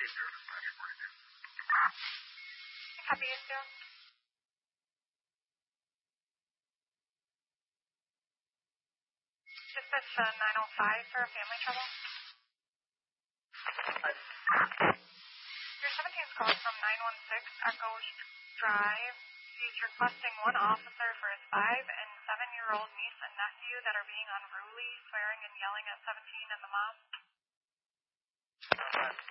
Copy you, Stu. Dispatch 905 for family trouble. Your 17th call from 916 Echo Drive. He's requesting one officer for his 5- and 7-year-old niece and nephew that are being unruly, swearing and yelling at 17 and the mom.